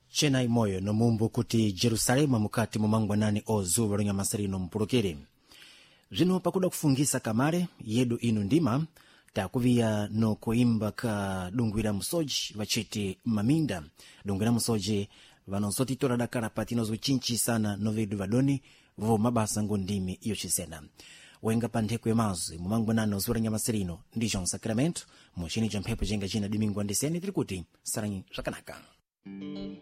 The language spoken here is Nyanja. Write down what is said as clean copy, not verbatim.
chena imoyo nomumbu kuti Jerusalema mukati mumangwanani ozuva lonyamasirino mpulukire zvino pakuda kufungisa kamare yedu inu ndima takuviya no kuimba ka dungwira musoji vachiti maminda dungwira musoji vanonsotitora dakala patino zuchinchisana novedu vadoni vo mabasa ngondimi yochisena wenga pantheko yemazi mumangwanani ozuva lonyamasirino ndi John Sacramento muchini cha mphepo jenga china dimingwa ndiseni tiri kuti saranyi zvakanaka.